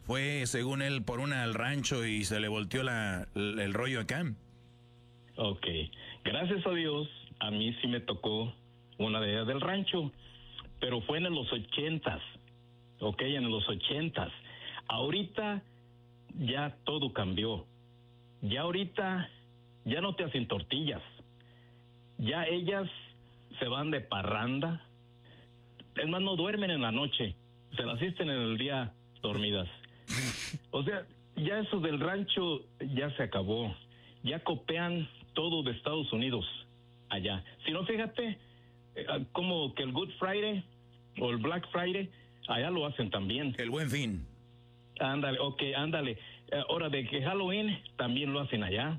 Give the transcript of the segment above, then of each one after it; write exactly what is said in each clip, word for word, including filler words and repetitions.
fue, según él, por una al rancho y se le volteó la, el, el rollo acá. Ok, gracias a Dios, a mí sí me tocó una de ellas del rancho, pero fue en los ochentas, ok, en los ochentas. Ahorita ya todo cambió, ya ahorita ya no te hacen tortillas, ya ellas se van de parranda, es más, no duermen en la noche, se las asisten en el día dormidas. O sea, ya eso del rancho ya se acabó, ya copian todo de Estados Unidos allá. Si no, fíjate, eh, como que el Good Friday o el Black Friday, allá lo hacen también. El Buen Fin. Ándale, ok, ándale. Eh, ahora de que Halloween también lo hacen allá.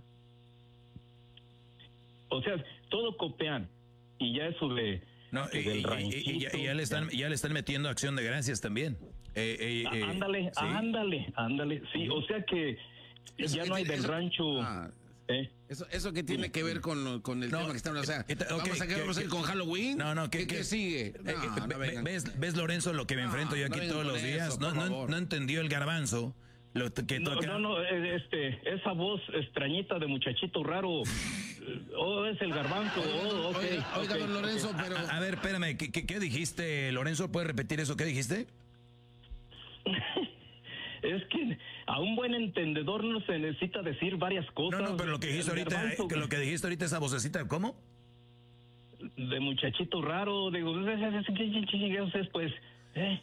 O sea, todo copian. Y ya eso de... No, y, del y, ranchito, y, y, ya, y ya le están ya le están metiendo Acción de Gracias también. Eh, eh, eh, ándale, ¿sí? ándale, ándale. Sí, o sea que Eso ya que no hay tiene- del eso- rancho... Ah, ¿eh? Eso, eso que tiene que ver con, lo- con el No, tema que estamos, o sea, eh, eh, ok, vamos a quedarnos que- ahí con Halloween. No, no, ¿qué, ¿qué, qué- sigue? eh, No, eh, no ve- vengan. ¿Ves, ¿Ves, Lorenzo, lo que me No, enfrento yo no aquí vengan todos con los eso, días? por No, no, favor. no entendió el garbanzo. Lo que No, toca. no, no, eh, este, esa voz extrañita de muchachito raro, eh, oh, es el garbanzo, oh, ok. Oiga, oiga, ok, don Lorenzo, ok. pero... A, a ver, espérame, ¿qué, qué, qué dijiste, Lorenzo? ¿Puedes repetir eso? ¿Qué dijiste? Es que a un buen entendedor no se necesita decir varias cosas. No, no, pero lo que dijiste El ahorita, garbanzo, eh, que lo que dijiste ahorita, esa vocecita, ¿cómo? de muchachito raro, digo, ¿qué es pues? Eh,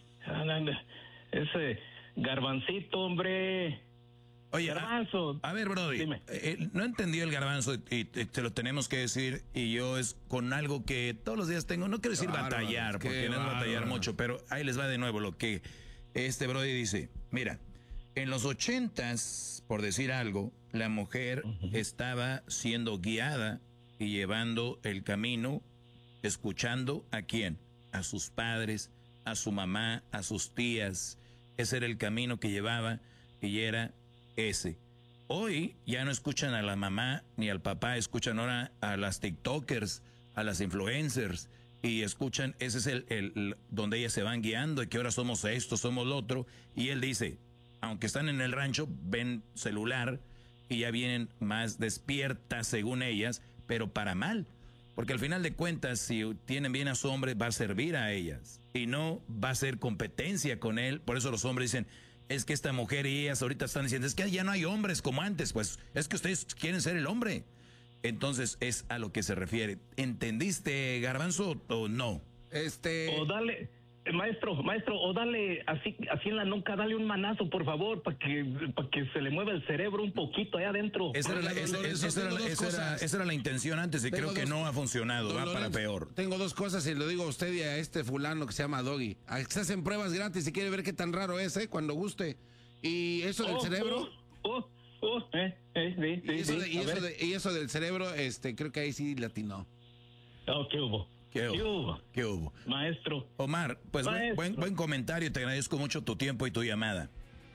ese garbancito, hombre. Oye, a, Garbanzo. a ver, Brody, Dime. eh, no entendió el garbanzo y, y te, te lo tenemos que decir, y yo es con algo que todos los días tengo, no quiero decir Qué bárbaro, batallar, qué porque no es batallar bárbaro. mucho, pero ahí les va de nuevo lo que este Brody dice. Mira, en los ochentas, por decir algo, la mujer uh-huh. estaba siendo guiada y llevando el camino, escuchando a quién, a sus padres, a su mamá, a sus tías. Ese era el camino que llevaba y era ese. Hoy ya no escuchan a la mamá ni al papá, escuchan ahora a las TikTokers, a las influencers, y escuchan, ese es el, el, el donde ellas se van guiando, y que ahora somos esto, somos lo otro, y él dice, aunque están en el rancho, ven celular y ya vienen más despiertas según ellas, pero para mal, porque al final de cuentas, si tienen bien a su hombre, va a servir a ellas, y no va a ser competencia con él. Por eso los hombres dicen, es que esta mujer y ellas ahorita están diciendo, es que ya no hay hombres como antes, pues es que ustedes quieren ser el hombre. Entonces es a lo que se refiere. ¿Entendiste, Garbanzo, o no? Este... O dale, eh, maestro, maestro, o dale así, así en la nuca, dale un manazo, por favor, para que, para que se le mueva el cerebro un poquito allá adentro. Esa era, la, esa, esa, esa, era, la, esa, era, esa era la intención antes y tengo creo que dos, no ha funcionado, va Lorenzo, para peor. Tengo dos cosas y lo digo a usted y a este fulano que se llama Doggy. Se hacen pruebas gratis si quiere ver qué tan raro es, ¿eh? Cuando guste. Y eso del oh, cerebro... Oh, oh, oh, eh, eh, sí, sí, y, eso sí, de, y, eso de, y eso del cerebro, este, creo que ahí sí latinó. Oh, ¿qué hubo? ¿Qué hubo? ¿Qué hubo? ¿Qué hubo? Maestro. Omar, pues Maestro. Buen, buen comentario, te agradezco mucho tu tiempo y tu llamada.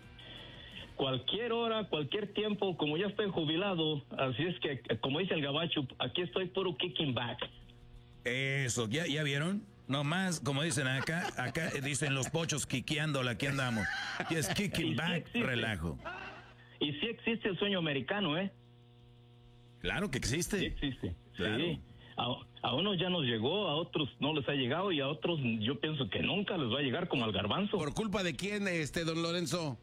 Cualquier hora, cualquier tiempo, como ya estoy jubilado, así es que, como dice el gabacho, aquí estoy puro kicking back. Eso, ¿ya, ya vieron? No más, como dicen acá, acá dicen los pochos quiqueándola, aquí andamos. Y es kicking back, sí relajo. Y sí existe el sueño americano, ¿eh? Claro que existe. Sí existe, claro. Sí. A, a unos ya nos llegó, a otros no les ha llegado y a otros yo pienso que nunca les va a llegar como al garbanzo. ¿Por culpa de quién, este, don Lorenzo?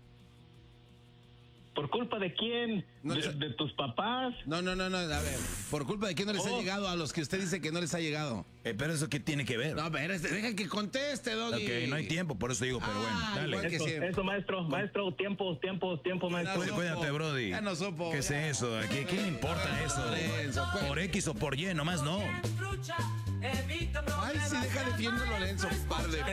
¿Por culpa de quién? No ¿De, les... ¿De tus papás? No, no, no, no, a ver, ¿por culpa de quién no les oh. ha llegado a los que usted dice que no les ha llegado? Eh, pero eso qué tiene que ver. No, a ver, este, deja que conteste, Doggy. Ok, no hay tiempo, por eso digo, pero ah, bueno, dale. Eso, eso, maestro, maestro, tiempo, tiempo, tiempo, maestro. Cuídate, cuídate, Brody. Ya no supo. ¿Qué es ya. eso? ¿A quién le importa eso? Lorenzo, pues. Por X o por Y, nomás no. Ay, sí, deja de fiendo Lorenzo, par de